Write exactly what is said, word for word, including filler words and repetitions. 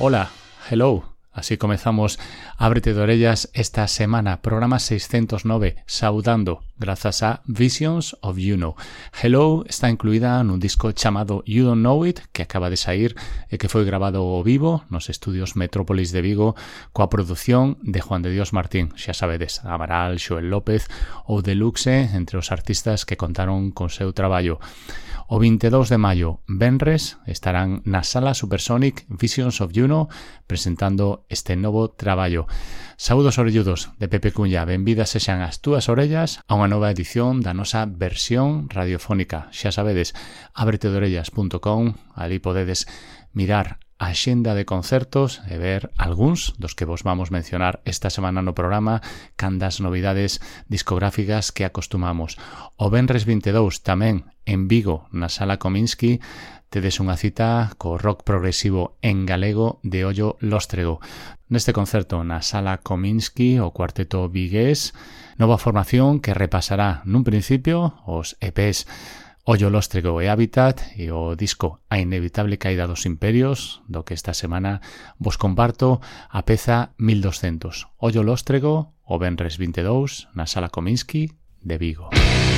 Hola, hello. Así comezamos Ábrete de Orellas esta semana, programa seiscientos nove, saudando grazas a Visions of You Know. Hello está incluída nun disco chamado You Don't Know It, que acaba de sair e que foi grabado ao vivo nos estudios Metrópolis de Vigo coa produción de Juan de Dios Martín, xa sabedes, Amaral, Xoel López ou Deluxe, entre os artistas que contaron con seu traballo. O veintidós de maio, venres, estarán na Sala Supersonic Visions of You Know presentando este novo traballo. Saúdos orelludos de Pepe Cuña, benvidas sexan as túas orellas a unha nova edición da nosa versión radiofónica. Xa sabedes, ábrete de orellas punto com, ali podedes mirar a xenda de concertos e ver algúns dos que vos vamos mencionar esta semana no programa, candas novidades discográficas que acostumamos. O venres veintidós tamén en Vigo, na Sala Kominsky, tedes unha cita co rock progresivo en galego de Ollo Lóstrego. Neste concerto na Sala Kominsky, o cuarteto vigués, nova formación que repasará nun principio os E Pes Ollo Lóstrego e Hábitat e o disco A Inevitable Caída dos Imperios, do que esta semana vos comparto a peza mil doscientos. Ollo Lóstrego, o venres veintidós, na Sala Kominsky de Vigo.